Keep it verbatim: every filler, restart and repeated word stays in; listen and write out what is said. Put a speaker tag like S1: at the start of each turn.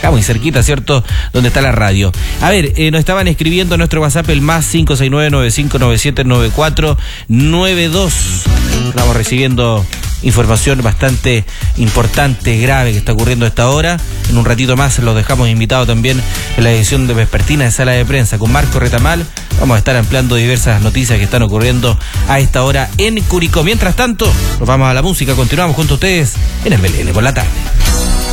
S1: acá muy cerquita, ¿cierto? Donde está la radio. A ver, eh, nos estaban escribiendo en nuestro WhatsApp el más cinco seis nueve, nueve cinco nueve siete, nueve cuatro nueve dos. Estamos recibiendo información bastante importante, grave que está ocurriendo a esta hora. En un ratito más los dejamos invitados también en la edición de vespertina de Sala de Prensa con Marco Retamal. Vamos a estar ampliando diversas noticias que están ocurriendo a esta hora en Curicó. Mientras tanto, nos vamos a la música. Continuamos junto a ustedes en el B L N por la tarde.